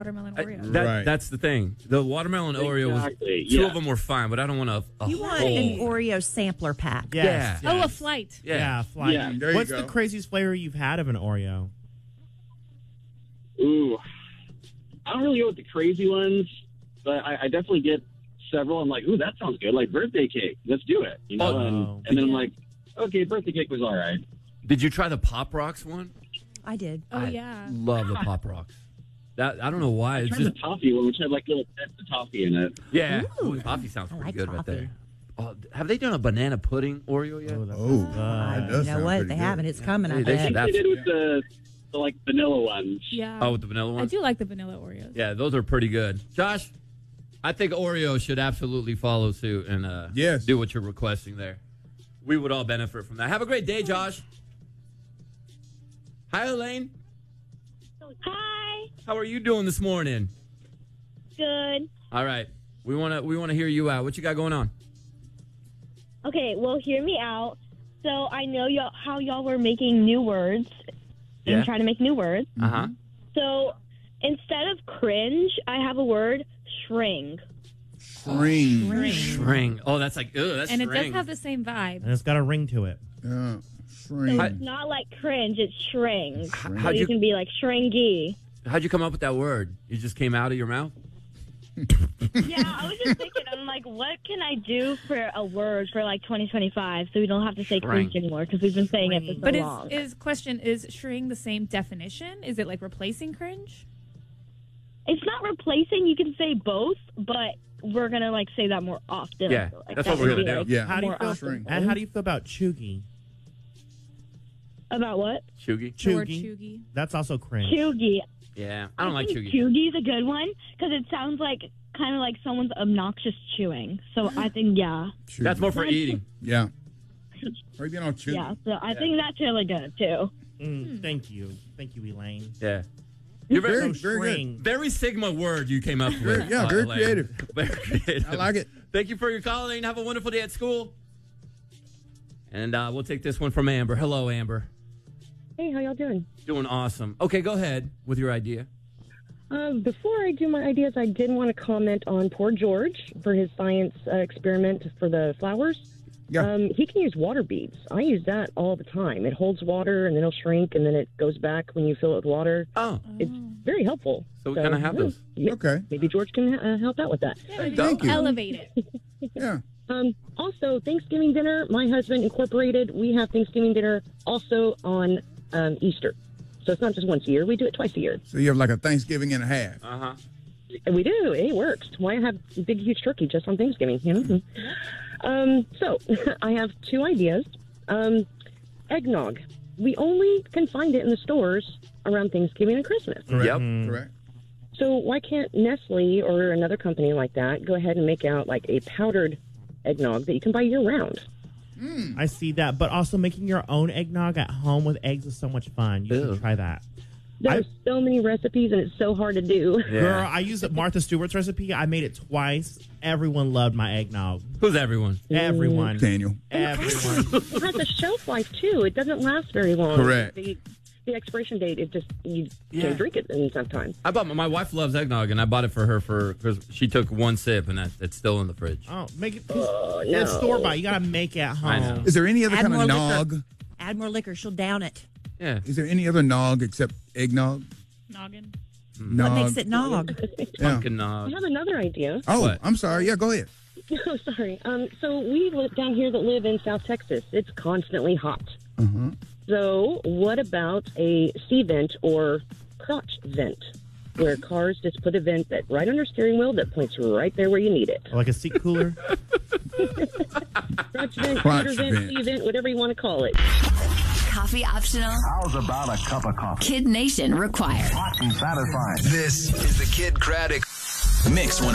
watermelon Oreo. Right. That's the thing. The watermelon Oreo was two of them were fine, but I don't want a You want an Oreo sampler pack. Yes. Yeah. Oh, a flight. Yeah, flight. Yeah, There What's you go. the craziest flavor you've had of an Oreo? Ooh, I don't really go with the crazy ones, but I definitely get several. I'm like, ooh, that sounds good. Like birthday cake. Let's do it. You know, and then I'm like, okay, birthday cake was all right. Did you try the Pop Rocks one? I did. Oh, yeah. Love the Pop Rocks. That I don't know why. I It's tried just the toffee one, which had like little bits of toffee in it. yeah. Ooh. Ooh, toffee sounds I pretty like good right toffee. there. Oh, have they done a banana pudding Oreo yet? That's Oh. good. You does know sound what? pretty They good. haven't. It's coming, I They bet. should They did with the like vanilla ones. Yeah. Oh, with the vanilla I ones? do like the vanilla Oreos. Yeah, those are pretty good. Josh, I think Oreo should absolutely follow suit and Yes. do what you're requesting there. We would all benefit from that. Have a great day, Josh. Hi, Elaine. Hi. How are you doing this morning? Good. All right. We wanna hear you out. What you got going on? Okay, well, hear me out. So I know how y'all were making new words Yeah. and trying to make new words. Uh-huh. So instead of cringe, I have a word, shring. Shring. Oh, that's like, ugh, that's And it shring. does have the same vibe. And it's got a ring to it. Yeah. So it's not like cringe, it's shring. So How'd you you can be like shringy. how'd you come up with that word? It just came out of your mouth? Yeah, I was just thinking, I'm like, what can I do for a word for like 2025 so we don't have to say cringe anymore because we've been saying it for so But long. is shring the same definition? Is it like replacing cringe? It's not replacing. You can say both, but we're going to like say that more often. Yeah, I feel like that's that what we're would gonna be, do. like, How do you more feel? often. And how do you feel about chuggy? About what? Chuggy? The word Chuggy. chuggy. That's also cringe. Chuggy. Yeah. I don't like think chuggy. Chuggy's a good one because it sounds like kind of like someone's obnoxious chewing. So I think, yeah. That's more for eating. Yeah. Or you know, chew. Yeah, so I think that's really good too. Thank you. Thank you, Elaine. Yeah. You're Very, So very shring. Very Sigma word you came up with. Yeah, very Elaine. creative. Very creative. I like it. Thank you for your call, Elaine. Have a wonderful day at school. And we'll take this one from Amber. Hello, Amber. Hey, how y'all doing? Doing awesome. Okay, go ahead with your idea. Before I do my ideas, I did want to comment on poor George for his science experiment for the flowers. Yeah. He can use water beads. I use that all the time. It holds water, and then it'll shrink, and then it goes back when you fill it with water. Oh. It's very helpful. So we kinda have those. Okay. Maybe George can help out with that. Thank you. Elevate it. Yeah. Also, Thanksgiving dinner, my husband incorporated, we have Thanksgiving dinner also on Easter. So it's not just once a year. We do it twice a year. So you have like a Thanksgiving and a half. Uh-huh. And we do. It works. Why have a big, huge turkey just on Thanksgiving? You know? So I have two ideas. Eggnog. We only can find it in the stores around Thanksgiving and Christmas. Correct. Yep. Correct. So why can't Nestle or another company like that go ahead and make out like a powdered eggnog that you can buy year round? I see that, but also making your own eggnog at home with eggs is so much fun. You should try that. There's so many recipes, and it's so hard to do. Yeah. Girl, I used Martha Stewart's recipe. I made it twice. Everyone loved my eggnog. Who's everyone? Everyone. Daniel. Everyone. It has a shelf life, too. It doesn't last very long. Correct. The expiration date, it just, you Yeah. can't drink it in some time. I bought my wife loves eggnog, and I bought it for her because she took one sip, and it's still in the fridge. Oh, make it. no. It's store bought. You gotta make it at I home. know. Is there any other Add kind more of liquor. nog? Add more liquor. She'll down it. Yeah. Is there any other nog except eggnog? Noggin. Nog. What makes it nog? Yeah. Pumpkin I nog. have another idea. Oh, What? I'm sorry. Yeah, go ahead. Oh, sorry. So we live down here that live in South Texas. It's constantly hot. Uh-huh. So what about a sea vent or crotch vent, where cars just put a vent that right under steering wheel that points right there where you need it? Like a seat cooler. Crotch vent, Crotch scooter vent, vent. sea vent, whatever you want to call it. Coffee optional. How's about a cup of coffee? Kid Nation required. Hot and satisfying. This is the Kid Craddock Mix